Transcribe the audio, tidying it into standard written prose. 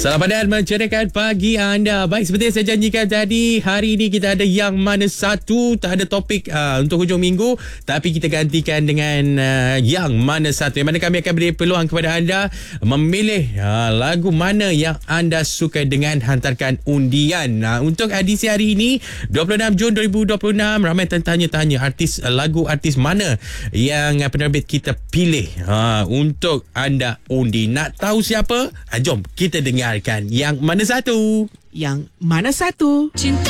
Selamat dan mencerahkan pagi anda. Baik, seperti yang saya janjikan tadi, hari ini kita ada yang mana satu. Tak ada topik untuk hujung minggu, tapi kita gantikan dengan yang mana satu, yang mana kami akan beri peluang kepada anda memilih lagu mana yang anda suka dengan hantarkan undian. Untuk edisi hari ini 26 Jun 2026, ramai tanya-tanya lagu artis mana yang penerbit kita pilih untuk anda undi. Nak tahu siapa? Jom kita dengar yang mana satu. Yang mana satu? Cinta